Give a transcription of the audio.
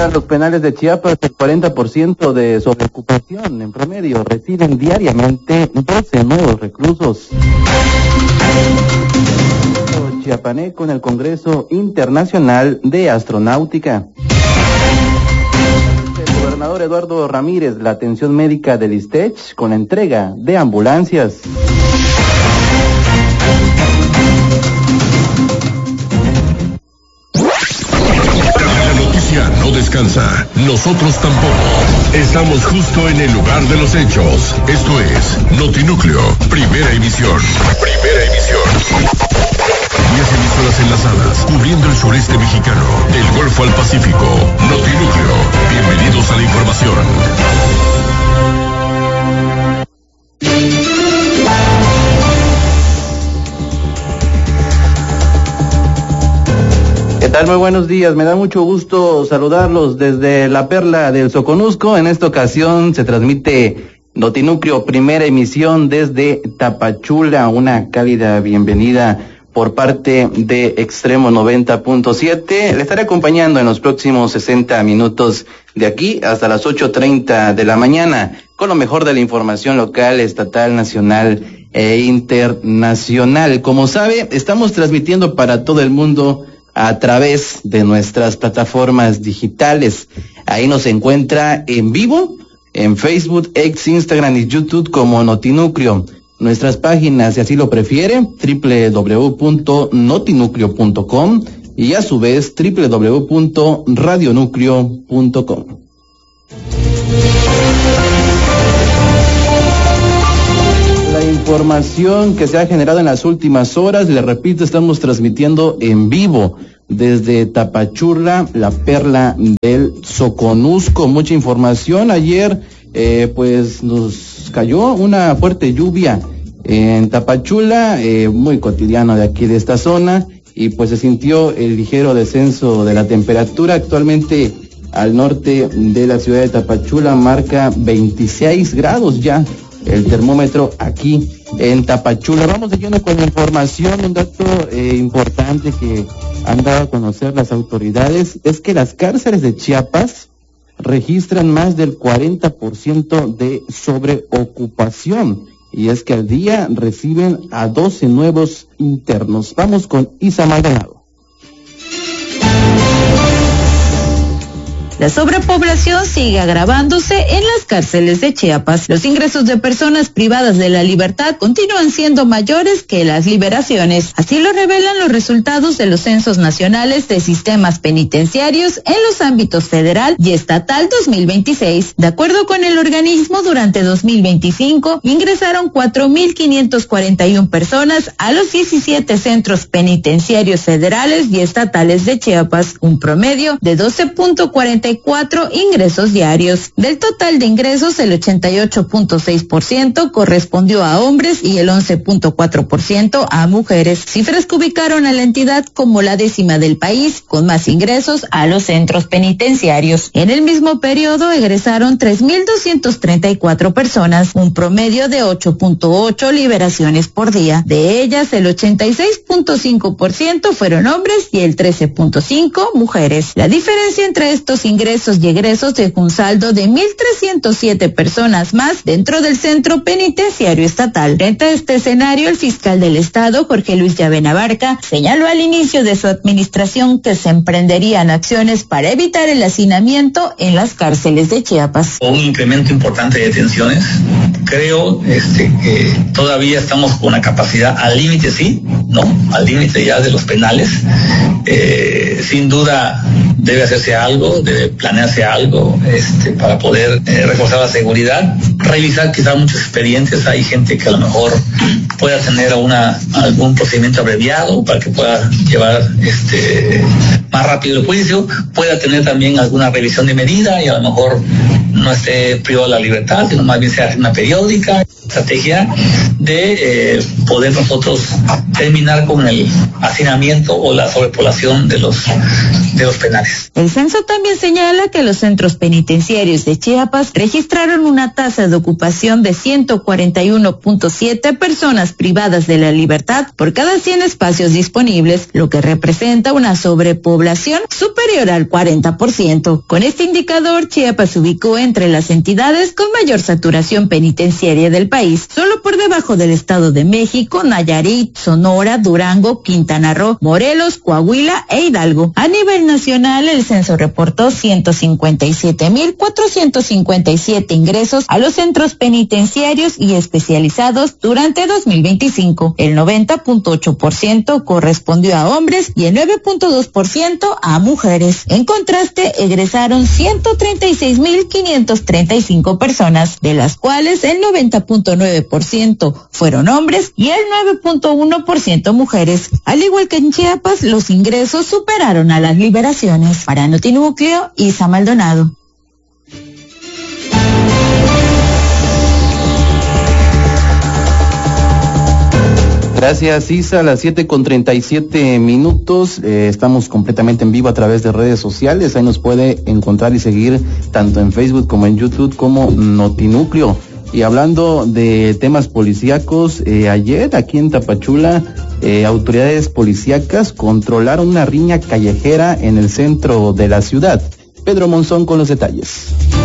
registran los penales de Chiapas el 40% de sobreocupación. En promedio reciben diariamente 12 nuevos reclusos. Chiapaneco en el Congreso Internacional de Astronáutica. El gobernador Eduardo Ramírez, la atención médica del ISTECH con la entrega de ambulancias. La noticia no descansa, nosotros tampoco. Estamos justo en el lugar de los hechos. Esto es Notinúcleo, primera emisión. Primera emisión. 10 emisoras enlazadas, cubriendo el sureste mexicano, del Golfo al Pacífico. Notinúcleo, bienvenidos a la información. ¿Qué tal? Muy buenos días, me da mucho gusto saludarlos desde la Perla del Soconusco. En esta ocasión se transmite Notinúcleo, primera emisión desde Tapachula. Una cálida bienvenida por parte de Extremo 90.7. Le estaré acompañando en los próximos 60 minutos de aquí hasta las 8:30 de la mañana con lo mejor de la información local, estatal, nacional e internacional. Como sabe, estamos transmitiendo para todo el mundo a través de nuestras plataformas digitales. Ahí nos encuentra en vivo en Facebook, X, Instagram y YouTube como Notinúcleo. Nuestras páginas, si así lo prefiere, www.notinucleo.com y a su vez www.radionucleo.com. La información que se ha generado en las últimas horas, le repito, estamos transmitiendo en vivo desde Tapachula, la Perla del Soconusco. Mucha información. Ayer pues nos cayó una fuerte lluvia en Tapachula, muy cotidiano de aquí de esta zona, y pues se sintió el ligero descenso de la temperatura. Actualmente al norte de la ciudad de Tapachula marca 26 grados ya el termómetro aquí en Tapachula. Vamos de lleno con la información. Un dato importante que han dado a conocer las autoridades es que las cárceles de Chiapas registran más del 40% de sobreocupación, y es que al día reciben a 12 nuevos internos. Vamos con Isa Maldonado. La sobrepoblación sigue agravándose en las cárceles de Chiapas. Los ingresos de personas privadas de la libertad continúan siendo mayores que las liberaciones. Así lo revelan los resultados de los censos nacionales de sistemas penitenciarios en los ámbitos federal y estatal 2026. De acuerdo con el organismo, durante 2025 ingresaron 4,541 personas a los 17 centros penitenciarios federales y estatales de Chiapas, un promedio de 12.44 ingresos diarios. Del total de ingresos, el 88.6% correspondió a hombres y el 11.4% a mujeres, cifras que ubicaron a la entidad como la 10ª del país con más ingresos a los centros penitenciarios. En el mismo periodo egresaron 3,234 personas, un promedio de 8.8 liberaciones por día. De ellas, el 86.5% fueron hombres y el 13.5% mujeres. La diferencia entre estos ingresos y egresos dejó un saldo de 1,307 personas más dentro del centro penitenciario estatal. Frente a este escenario, el fiscal del estado, Jorge Luis Llavena Barca, señaló al inicio de su administración que se emprenderían acciones para evitar el hacinamiento en las cárceles de Chiapas. Un incremento importante de detenciones. Creo que todavía estamos con una capacidad al límite, sí, ¿no? Al límite ya de los penales. Sin duda debe hacerse algo, debe planearse algo para poder reforzar la seguridad, revisar quizás muchos expedientes. Hay gente que a lo mejor pueda tener algún procedimiento abreviado para que pueda llevar más rápido el juicio, pueda tener también alguna revisión de medida y a lo mejor no esté privado de la libertad, sino más bien sea una periódica estrategia de poder nosotros terminar con el hacinamiento o la sobrepoblación de los penales. El censo también señala que los centros penitenciarios de Chiapas registraron una tasa de ocupación de 141.7 personas privadas de la libertad por cada 100 espacios disponibles, lo que representa una sobrepoblación superior al 40%. Con este indicador, Chiapas se ubicó entre las entidades con mayor saturación penitenciaria del país, solo por debajo del Estado de México, Nayarit, Sonora, Durango, Quintana Roo, Morelos, Coahuila e Hidalgo. A nivel nacional, el censo reportó 157.457 ingresos a los centros penitenciarios y especializados durante 2025. El 90.8% correspondió a hombres y el 9.2% a mujeres. En contraste, egresaron 136.535 personas, de las cuales el 90.9% fueron hombres y el 9.1% mujeres. Al igual que en Chiapas, los ingresos superaron a las liberaciones. Para Notinúcleo, Isa Maldonado. Gracias, Isa. A las 7:37. Estamos completamente en vivo a través de redes sociales. Ahí nos puede encontrar y seguir tanto en Facebook como en YouTube como Notinúcleo. Y hablando de temas policíacos, ayer aquí en Tapachula, autoridades policíacas controlaron una riña callejera en el centro de la ciudad. Pedro Monzón con los detalles.